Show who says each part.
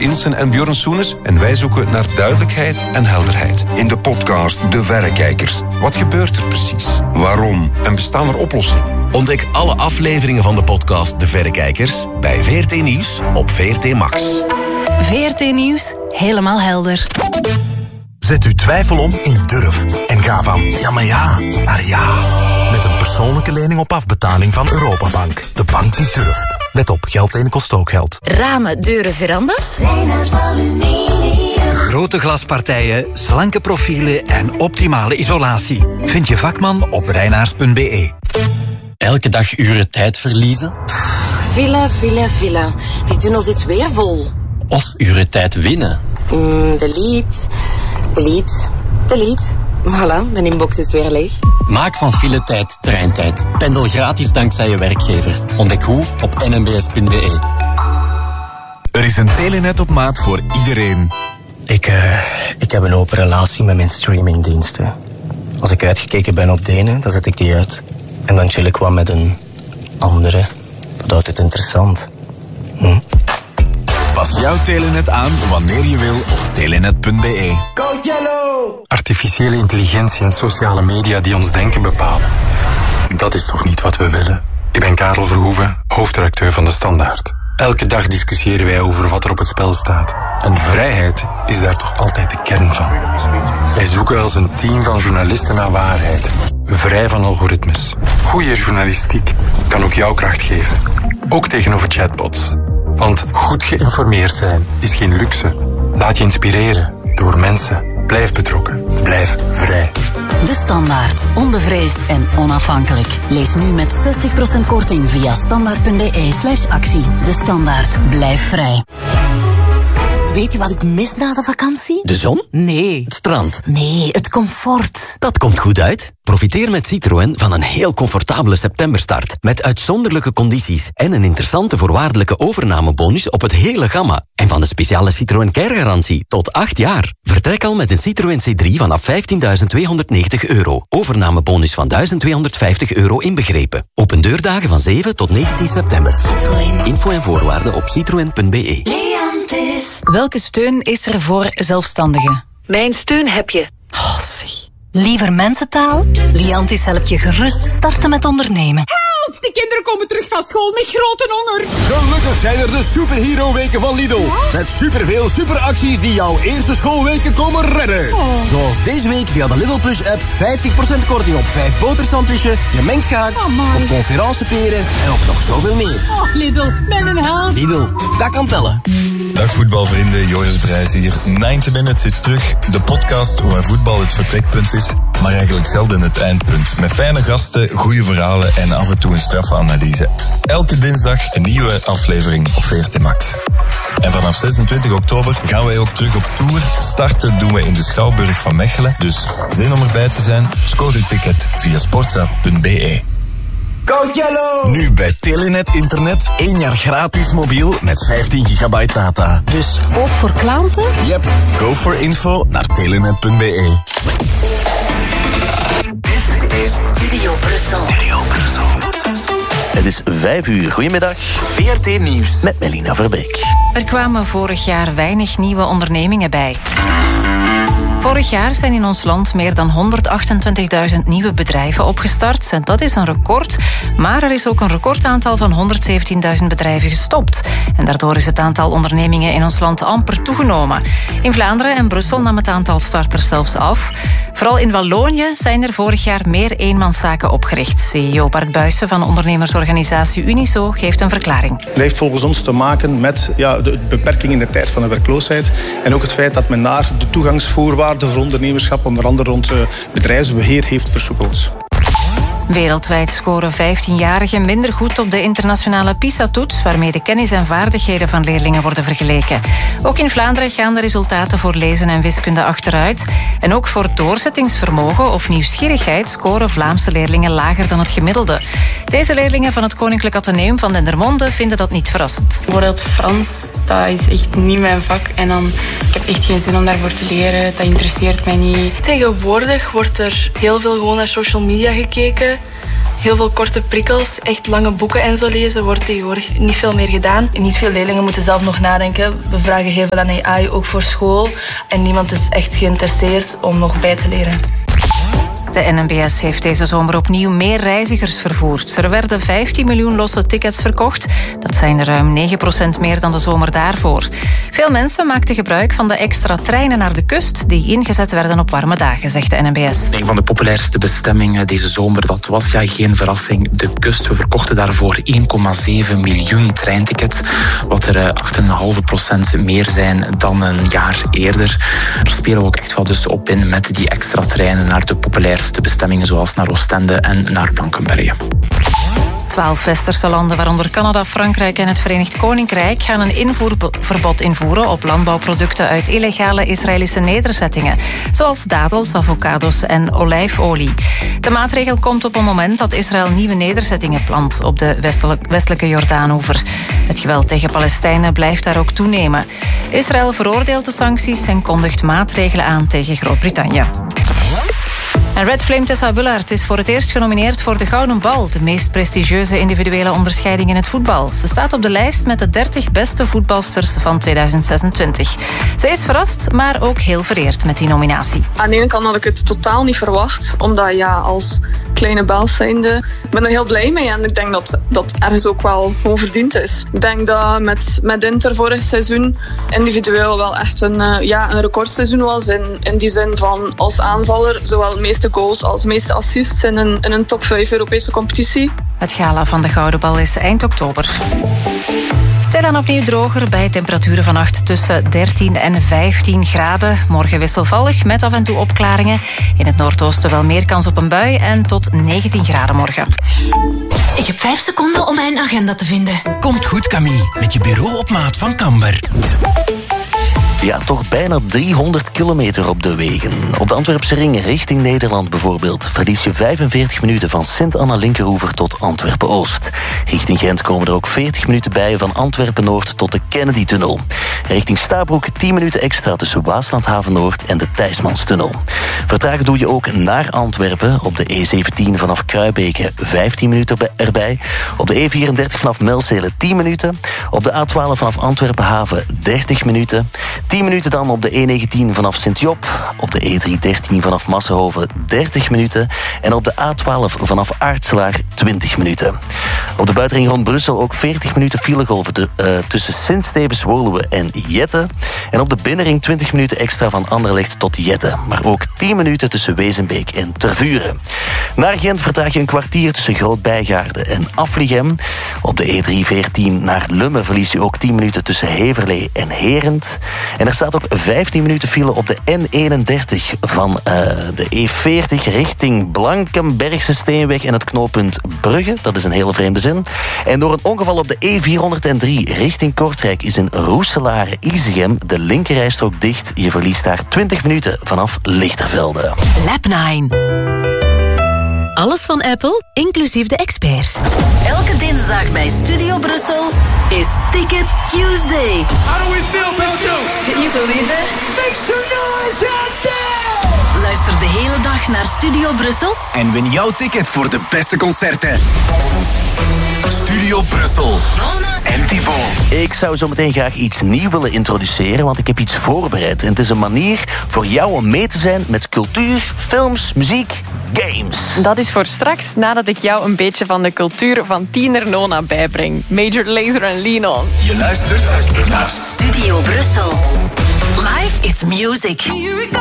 Speaker 1: Ilsen en Björn Soenes en wij zoeken naar duidelijkheid en helderheid.
Speaker 2: In de podcast De Verrekijkers.
Speaker 1: Wat gebeurt er precies?
Speaker 2: Waarom?
Speaker 1: En bestaan er oplossingen?
Speaker 3: Ontdek alle afleveringen van de podcast De Verrekijkers bij VRT Nieuws op VRT Max.
Speaker 4: VRT Nieuws, helemaal helder.
Speaker 5: Zet uw twijfel om in durf en ga van ja maar ja naar ja. Met een persoonlijke lening op afbetaling van Europabank. De bank die durft. Let op, geld lenen kost ook geld.
Speaker 4: Ramen, deuren, verandas.
Speaker 6: Reinaars Aluminium.
Speaker 7: Grote glaspartijen, slanke profielen en optimale isolatie. Vind je vakman op reinaars.be.
Speaker 8: Elke dag uren tijd verliezen?
Speaker 9: Villa. Die tunnel zit weer vol.
Speaker 8: Of uren tijd winnen?
Speaker 9: Delete. Voilà, mijn inbox is weer leeg.
Speaker 8: Maak van filetijd treintijd. Pendel gratis dankzij je werkgever. Ontdek hoe op nmbs.be.
Speaker 5: Er is een Telenet op maat voor iedereen.
Speaker 10: Ik heb een open relatie met mijn streamingdiensten. Als ik uitgekeken ben op de ene, dan zet ik die uit. En dan chill ik wat met een andere. Dat houdt het interessant.
Speaker 5: Pas jouw Telenet aan wanneer je wil op telenet.be.
Speaker 11: Go Yellow!
Speaker 12: Artificiële intelligentie en sociale media die ons denken bepalen. Dat is toch niet wat we willen? Ik ben Karel Verhoeven, hoofdredacteur van De Standaard. Elke dag discussiëren wij over wat er op het spel staat. En vrijheid is daar toch altijd de kern van. Wij zoeken als een team van journalisten naar waarheid. Vrij van algoritmes. Goede journalistiek kan ook jouw kracht geven. Ook tegenover chatbots. Want goed geïnformeerd zijn is geen luxe. Laat je inspireren door mensen. Blijf betrokken. Blijf vrij.
Speaker 4: De Standaard. Onbevreesd en onafhankelijk. Lees nu met 60% korting via standaard.be/actie. De Standaard. Blijf vrij.
Speaker 13: Weet je wat ik mis na de vakantie?
Speaker 3: De zon?
Speaker 13: Nee.
Speaker 3: Het strand?
Speaker 13: Nee, het comfort.
Speaker 3: Dat komt goed uit. Profiteer met Citroën van een heel comfortabele septemberstart. Met uitzonderlijke condities en een interessante voorwaardelijke overnamebonus op het hele gamma. En van de speciale Citroën Care-garantie tot 8 jaar. Vertrek al met een Citroën C3 vanaf €15.290. Overnamebonus van €1.250 inbegrepen. Open deurdagen van 7 tot 19 september.
Speaker 13: Citroën.
Speaker 3: Info en voorwaarden op citroen.be.
Speaker 13: Leantis.
Speaker 4: Welke steun is er voor zelfstandigen?
Speaker 14: Mijn steun heb je.
Speaker 4: Oh, zeg.
Speaker 13: Liever mensentaal? Liantis helpt je gerust starten met ondernemen.
Speaker 15: Help! De kinderen komen terug van school met grote honger.
Speaker 16: Gelukkig zijn er de superhero-weken van Lidl. Ja? Met superveel superacties die jouw eerste schoolweken komen redden.
Speaker 15: Oh.
Speaker 16: Zoals deze week via de Lidl Plus-app 50% korting op 5 botersandwichen, gemengd gehakt, op conferenceperen en op nog zoveel meer.
Speaker 15: Oh, Lidl, ben een held.
Speaker 16: Lidl, dat kan tellen.
Speaker 17: Dag voetbalvrienden, Joris Brijs hier. 90 Minutes is terug, de podcast waar voetbal het vertrekpunt is, maar eigenlijk zelden het eindpunt. Met fijne gasten, goede verhalen en af en toe een straffe analyse. Elke dinsdag een nieuwe aflevering op VRT Max. En vanaf 26 oktober gaan wij ook terug op tour. Starten doen we in de Schouwburg van Mechelen. Dus zin om erbij te zijn? Scoor uw ticket via sportza.be.
Speaker 11: Go Yellow!
Speaker 5: Nu bij Telenet Internet 1 jaar gratis mobiel met 15 gigabyte data.
Speaker 13: Dus ook voor klanten?
Speaker 5: Yep, go for info naar telenet.be.
Speaker 3: Dit is
Speaker 13: Studio Brussel.
Speaker 3: Het is 5 uur. Goedemiddag.
Speaker 5: VRT Nieuws.
Speaker 3: Met Melina Verbeek.
Speaker 4: Er kwamen vorig jaar weinig nieuwe ondernemingen bij. Vorig jaar zijn in ons land meer dan 128.000 nieuwe bedrijven opgestart. En dat is een record. Maar er is ook een recordaantal van 117.000 bedrijven gestopt. En daardoor is het aantal ondernemingen in ons land amper toegenomen. In Vlaanderen en Brussel nam het aantal starters zelfs af. Vooral in Wallonië zijn er vorig jaar meer eenmanszaken opgericht. CEO Bart Buijsen van ondernemersorganisatie Uniso geeft een verklaring.
Speaker 18: Het heeft volgens ons te maken met de beperking in de tijd van de werkloosheid. En ook het feit dat men daar de toegangsvoorwaarden voor ondernemerschap, onder andere rond bedrijfsbeheer, heeft versoepeld.
Speaker 4: Wereldwijd scoren 15-jarigen minder goed op de internationale PISA-toets, waarmee de kennis en vaardigheden van leerlingen worden vergeleken. Ook in Vlaanderen gaan de resultaten voor lezen en wiskunde achteruit. En ook voor doorzettingsvermogen of nieuwsgierigheid scoren Vlaamse leerlingen lager dan het gemiddelde. Deze leerlingen van het Koninklijk Atheneum van Dendermonde vinden dat niet verrassend.
Speaker 19: Bijvoorbeeld Frans, dat is echt niet mijn vak. En dan, ik heb echt geen zin om daarvoor te leren. Dat interesseert mij niet.
Speaker 20: Tegenwoordig wordt er heel veel gewoon naar social media gekeken.
Speaker 19: Heel veel korte prikkels, echt lange boeken en zo lezen wordt tegenwoordig niet veel meer gedaan. Niet veel leerlingen moeten zelf nog nadenken. We vragen heel veel aan AI, ook voor school. En niemand is echt geïnteresseerd om nog bij te leren.
Speaker 4: De NMBS heeft deze zomer opnieuw meer reizigers vervoerd. Er werden 15 miljoen losse tickets verkocht. Dat zijn er ruim 9% meer dan de zomer daarvoor. Veel mensen maakten gebruik van de extra treinen naar de kust die ingezet werden op warme dagen, zegt de NMBS.
Speaker 14: Een van de populairste bestemmingen deze zomer, dat was geen verrassing, de kust. We verkochten daarvoor 1,7 miljoen treintickets, wat er 8,5% meer zijn dan een jaar eerder. Er spelen ook echt wel dus op in met die extra treinen naar de populairste bestemmingen zoals naar Oostende en naar Blankenberge.
Speaker 4: 12 westerse landen, waaronder Canada, Frankrijk en het Verenigd Koninkrijk, gaan een invoerverbod invoeren op landbouwproducten uit illegale Israëlische nederzettingen, zoals dadels, avocados en olijfolie. De maatregel komt op een moment dat Israël nieuwe nederzettingen plant op de westelijke Jordaanoever. Het geweld tegen Palestijnen blijft daar ook toenemen. Israël veroordeelt de sancties en kondigt maatregelen aan tegen Groot-Brittannië. En Red Flame Tessa Willaert is voor het eerst genomineerd voor de Gouden Bal, de meest prestigieuze individuele onderscheiding in het voetbal. Ze staat op de lijst met de 30 beste voetbalsters van 2026. Ze is verrast, maar ook heel vereerd met die nominatie.
Speaker 20: Aan de ene kant had ik het totaal niet verwacht, omdat als kleine Bels zijnde, ik ben er heel blij mee en ik denk dat ergens ook wel gewoon verdiend is. Ik denk dat met Inter vorig seizoen individueel wel echt een recordseizoen was, in die zin van als aanvaller zowel de meeste goals als meeste assists in een top 5 Europese competitie.
Speaker 4: Het gala van de Gouden Bal is eind oktober. Stilaan opnieuw droger bij temperaturen vannacht tussen 13 en 15 graden. Morgen wisselvallig met af en toe opklaringen. In het noordoosten wel meer kans op een bui en tot 19 graden morgen.
Speaker 13: Ik heb 5 seconden om mijn agenda te vinden.
Speaker 5: Komt goed, Camille, met je bureau op maat van Kamber.
Speaker 21: Ja, toch bijna 300 kilometer op de wegen. Op de Antwerpse ring richting Nederland bijvoorbeeld verlies je 45 minuten van Sint-Anna-Linkeroever tot Antwerpen-Oost. Richting Gent komen er ook 40 minuten bij van Antwerpen-Noord tot de Kennedy-tunnel. Richting Stabroek 10 minuten extra tussen Waaslandhaven-Noord en de Thijsmanstunnel. Vertragen doe je ook naar Antwerpen op de E17 vanaf Kruibeke 15 minuten erbij. Op de E34 vanaf Melzele 10 minuten. Op de A12 vanaf Antwerpen-Haven 30 minuten. 10 minuten dan op de E19 vanaf Sint-Job. Op de E313 vanaf Massenhoven 30 minuten. En op de A12 vanaf Aartselaar 20 minuten. Op de buitenring rond Brussel ook 40 minuten filegolven tussen Sint-Stevens-Woluwe en Jette. En op de binnenring 20 minuten extra van Anderlecht tot Jette. Maar ook 10 minuten tussen Wezenbeek en Tervuren. Naar Gent vertraag je een kwartier tussen Groot-Bijgaarde en Afligem. Op de E314 naar Lummen verlies je ook 10 minuten tussen Heverlee en Herent. En er staat ook 15 minuten file op de N31 van de E40 richting Blankenbergse Steenweg en het knooppunt Brugge. Dat is een hele vreemde zin. En door een ongeval op de E403 richting Kortrijk is in Roeselare-Isegem de linkerrijstrook dicht. Je verliest daar 20 minuten vanaf Lichtervelde.
Speaker 13: Lab 9. Alles van Apple, inclusief de experts. Elke dinsdag bij Studio Brussel is Ticket Tuesday.
Speaker 11: How do we feel, Belgium?
Speaker 13: Can you believe it?
Speaker 11: Make some noise out there!
Speaker 13: Luister de hele dag naar Studio Brussel
Speaker 5: En win jouw ticket voor de beste concerten. Studio Brussel. En Thibaut.
Speaker 21: Ik zou zo meteen graag iets nieuws willen introduceren, want ik heb iets voorbereid. En het is een manier voor jou om mee te zijn met cultuur, films, muziek, games.
Speaker 22: Dat is voor straks, nadat ik jou een beetje van de cultuur van tiener Nona bijbreng. Major Lazer en Lean On.
Speaker 5: Je luistert naar
Speaker 13: Studio Brussel. Life is music.
Speaker 6: Here it goes.